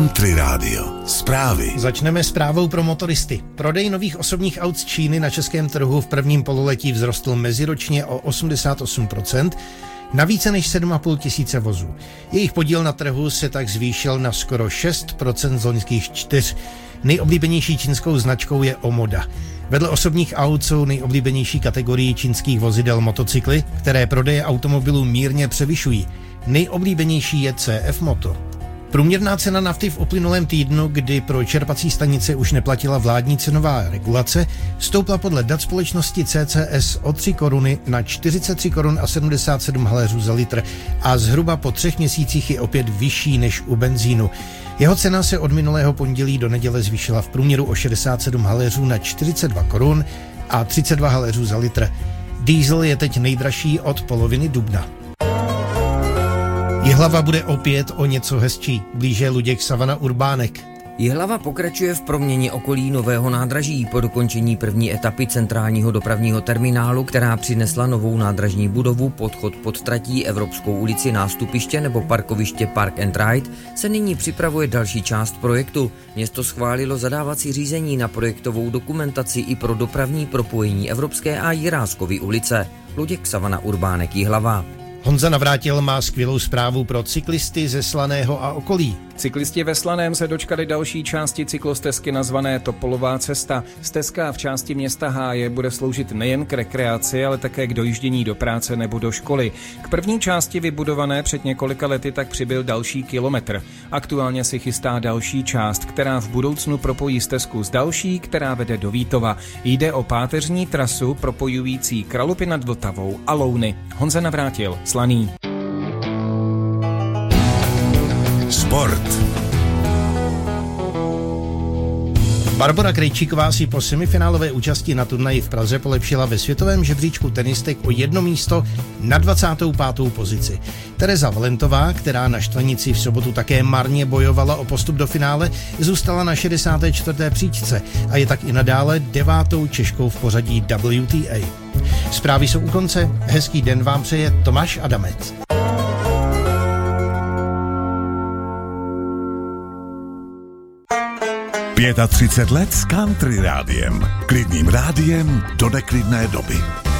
Country Radio. Zprávy. Začneme zprávou pro motoristy. Prodej nových osobních aut z Číny na českém trhu v prvním pololetí vzrostl meziročně o 88%, na více než 7,5 tisíce vozů. Jejich podíl na trhu se tak zvýšil na skoro 6% z loňských 4. Nejoblíbenější čínskou značkou je Omoda. Vedle osobních aut jsou nejoblíbenější kategorií čínských vozidel motocykly, které prodeje automobilů mírně převyšují. Nejoblíbenější je CF Moto. Průměrná cena nafty v uplynulém týdnu, kdy pro čerpací stanice už neplatila vládní cenová regulace, stoupla podle dat společnosti CCS o 3 koruny na 43 korun a 77 haléřů za litr a zhruba po 3 měsících je opět vyšší než u benzínu. Jeho cena se od minulého pondělí do neděle zvýšila v průměru o 67 haléřů na 42 korun a 32 haléřů za litr. Diesel je teď nejdražší od poloviny dubna. Jihlava bude opět o něco hezčí, blíže Luděk Savana Urbánek. Jihlava pokračuje v proměně okolí nového nádraží po dokončení první etapy centrálního dopravního terminálu, která přinesla novou nádražní budovu, podchod pod tratí, Evropskou ulici, nástupiště nebo parkoviště Park and Ride, se nyní připravuje další část projektu. Město schválilo zadávací řízení na projektovou dokumentaci i pro dopravní propojení Evropské a Jiráskovy ulice. Luděk Savana Urbánek, Jihlava. Honza Navrátil má skvělou zprávu pro cyklisty ze Slaného a okolí. Cyklisti ve Slaném se dočkali další části cyklostezky nazvané Topolová cesta. Stezka v části města Háje bude sloužit nejen k rekreaci, ale také k dojíždění do práce nebo do školy. K první části vybudované před několika lety tak přibyl další kilometr. Aktuálně si chystá další část, která v budoucnu propojí stezku s další, která vede do Vítova. Jde o páteřní trasu propojující Kralupy nad Vltavou a Louny. Honza Navrátil, Slaný. Sport. Barbora Krejčíková si po semifinálové účasti na turnaji v Praze polepšila ve světovém žebříčku tenistek o 1 místo na 25. pozici. Tereza Valentová, která na štvanici v sobotu také marně bojovala o postup do finále, zůstala na 64. příčce a je tak i nadále 9. Češkou v pořadí WTA. Zprávy jsou u konce, hezký den vám přeje Tomáš Adamec. 35 let s Country Rádiem. Klidným rádiem do neklidné doby.